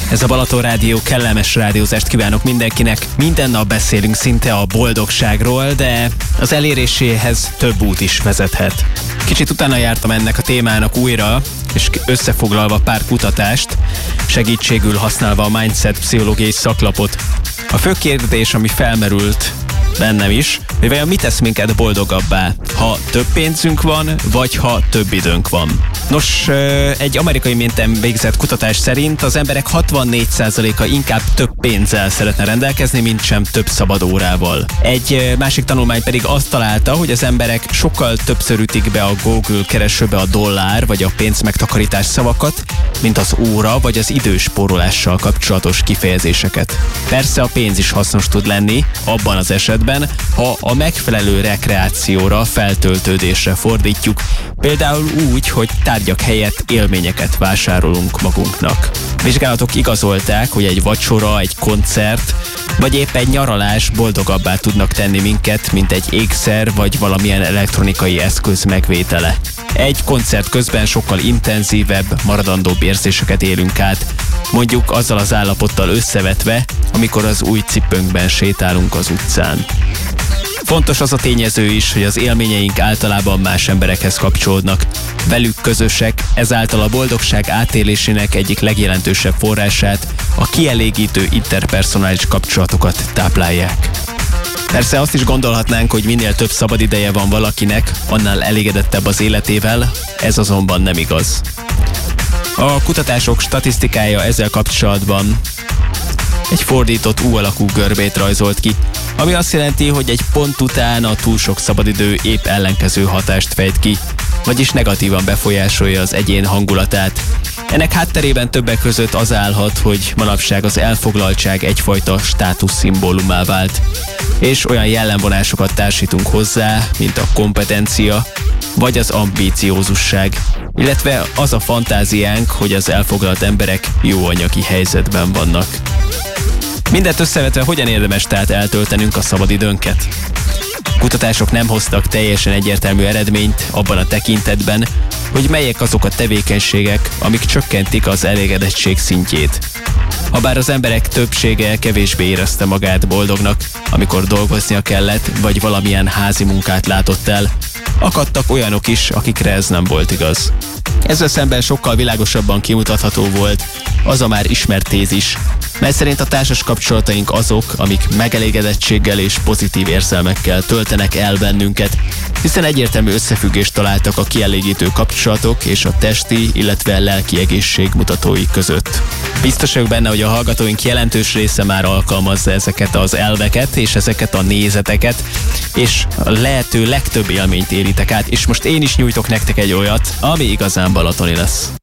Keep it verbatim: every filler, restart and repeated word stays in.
Ez a Balaton Rádió, kellemes rádiózást kívánok mindenkinek. Minden nap beszélünk szinte a boldogságról, de az eléréséhez több út is vezethet. Kicsit utána jártam ennek a témának újra, és összefoglalva pár kutatást, segítségül használva a Mindset pszichológiai szaklapot. A fő kérdés, ami felmerült bennem is, hogy vajon mit tesz minket boldogabbá, ha több pénzünk van, vagy ha több időnk van. Nos, egy amerikai minten végzett kutatás szerint az emberek hatvannégy százaléka inkább több pénzzel szeretne rendelkezni, mint sem több szabad órával. Egy másik tanulmány pedig azt találta, hogy az emberek sokkal többször ütik be a Google keresőbe a dollár vagy a pénz megtakarítás szavakat, mint az óra vagy az időspórolással kapcsolatos kifejezéseket. Persze a pénz is hasznos tud lenni abban az esetben, ha a megfelelő rekreációra, feltöltődésre fordítjuk, például úgy, hogy tárgyak helyett élményeket vásárolunk magunknak. Vizsgálatok igazolták, hogy egy vacsora, egy koncert, vagy épp egy nyaralás boldogabbá tudnak tenni minket, mint egy ékszer, vagy valamilyen elektronikai eszköz megvétele. Egy koncert közben sokkal intenzívebb, maradandóbb érzéseket élünk át, mondjuk azzal az állapottal összevetve, amikor az új cipőnkben sétálunk az utcán. Fontos az a tényező is, hogy az élményeink általában más emberekhez kapcsolódnak. Velük közösek, ezáltal a boldogság átélésének egyik legjelentősebb forrását, a kielégítő interpersonális kapcsolatokat táplálják. Persze azt is gondolhatnánk, hogy minél több szabadideje van valakinek, annál elégedettebb az életével, ez azonban nem igaz. A kutatások statisztikája ezzel kapcsolatban egy fordított U alakú görbét rajzolt ki, ami azt jelenti, hogy egy pont után a túl sok szabadidő épp ellenkező hatást fejt ki, vagyis negatívan befolyásolja az egyén hangulatát. Ennek hátterében többek között az állhat, hogy manapság az elfoglaltság egyfajta státuszszimbólumá vált, és olyan jellemvonásokat társítunk hozzá, mint a kompetencia, vagy az ambíciózusság, illetve az a fantáziánk, hogy az elfoglalt emberek jó anyagi helyzetben vannak. Mindent összevetve hogyan érdemes tehát eltöltenünk a szabadidőnket? Kutatások nem hoztak teljesen egyértelmű eredményt abban a tekintetben, hogy melyek azok a tevékenységek, amik csökkentik az elégedettség szintjét. Habár az emberek többsége kevésbé érezte magát boldognak, amikor dolgoznia kellett, vagy valamilyen házi munkát látott el, akadtak olyanok is, akikre ez nem volt igaz. Ezzel szemben sokkal világosabban kimutatható volt az a már ismert tézis, mely szerint a társas kapcsolataink azok, amik megelégedettséggel és pozitív érzelmekkel töltenek el bennünket, hiszen egyértelmű összefüggést találtak a kielégítő kapcsolatok és a testi, illetve lelki egészség mutatói között. Biztos vagyok benne, hogy a hallgatóink jelentős része már alkalmazza ezeket az elveket és ezeket a nézeteket, és a lehető legtöbb élményt éritek át, és most én is nyújtok nektek egy olyat, ami igazán balatoni lesz.